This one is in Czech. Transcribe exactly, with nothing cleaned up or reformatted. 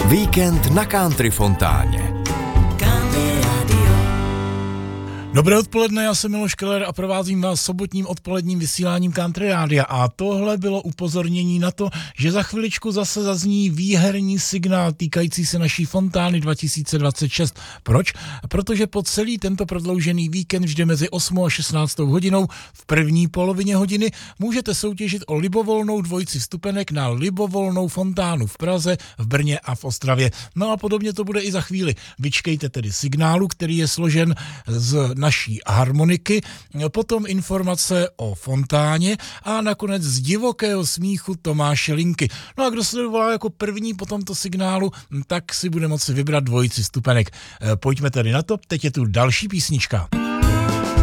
Víkend na Country Fontáně. Dobré odpoledne, já jsem Miloš Keller a provázím vás sobotním odpoledním vysíláním Country Rádia a tohle bylo upozornění na to, že za chviličku zase zazní výherní signál týkající se naší fontány dva tisíce dvacet šest. Proč? Protože po celý tento prodloužený víkend vždy mezi osmou a šestnáctou hodinou v první polovině hodiny můžete soutěžit o libovolnou dvojici vstupenek na libovolnou fontánu v Praze, v Brně a v Ostravě. No a podobně to bude i za chvíli. Vyčkejte tedy signálu, který je složen z naší harmoniky, potom informace o fontáně a nakonec z divokého smíchu Tomáše Linky. No a kdo se dovolá jako první po tomto signálu, tak si bude moci vybrat dvojici vstupenek. Pojďme tedy na to, teď je tu další písnička.